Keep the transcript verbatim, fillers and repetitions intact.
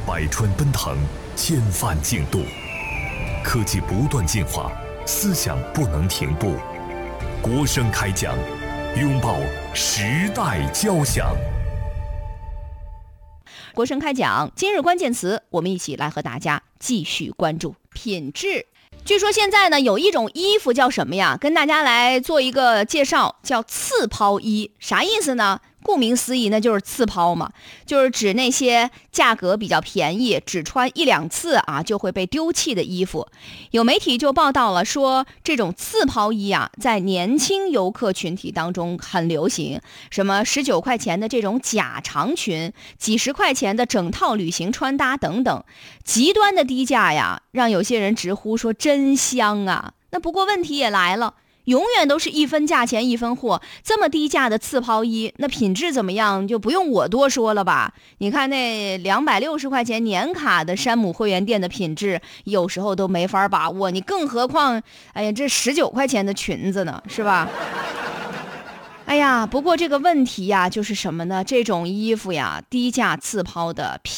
百川奔腾，千帆竞渡，科技不断进化，思想不能停步。国声开讲，拥抱时代交响。 国声开讲，今日关键词，我们一起来和大家继续关注品质。据说现在呢，有一种衣服叫什么呀？跟大家来做一个介绍，叫刺抛衣。啥意思呢？顾名思义，那就是刺抛嘛，就是指那些价格比较便宜，只穿一两次啊就会被丢弃的衣服。有媒体就报道了说，这种刺抛衣啊，在年轻游客群体当中很流行，什么十九块钱的这种假长裙，几十块钱的整套旅行穿搭等等，极端的低价呀，让有些人直呼说真香啊。那不过问题也来了。永远都是一分价钱一分货，这么低价的刺抛衣，那品质怎么样就不用我多说了吧？你看那两百六十块钱年卡的山姆会员店的品质，有时候都没法把握，你更何况，哎呀，这十九块钱的裙子呢，是吧？哎呀，不过这个问题呀，就是什么呢？这种衣服呀，低价刺抛的